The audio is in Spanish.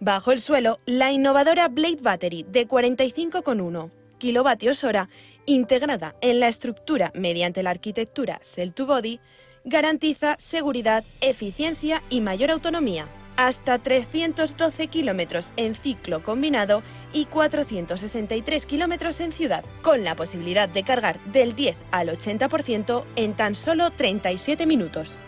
Bajo el suelo, la innovadora Blade Battery de 45,1 kWh, integrada en la estructura mediante la arquitectura Cell to Body, garantiza seguridad, eficiencia y mayor autonomía. Hasta 312 kilómetros en ciclo combinado y 463 kilómetros en ciudad, con la posibilidad de cargar del 10 al 80% en tan solo 37 minutos.